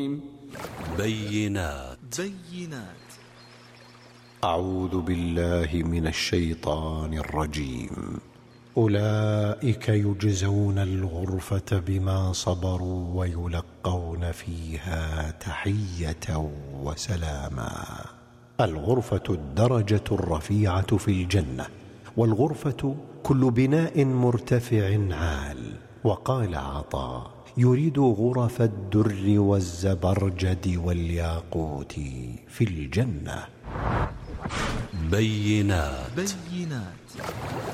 بينات. أعوذ بالله من الشيطان الرجيم. أولئك يجزون الغرفة بما صبروا ويلقون فيها تحية وسلاما. الغرفة الدرجة الرفيعة في الجنة، والغرفة كل بناء مرتفع عال. وقال عطاء: يريد غرف الدر والزبرجد والياقوت في الجنة. بينات.